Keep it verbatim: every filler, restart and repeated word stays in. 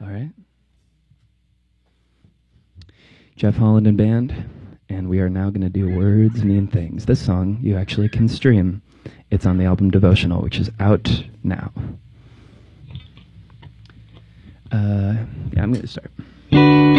All right. Jeff Holland and Band, and we are now going to do Words Mean Things. This song you actually can stream. It's on the album Devotional, which is out now. Uh, yeah, I'm going to start.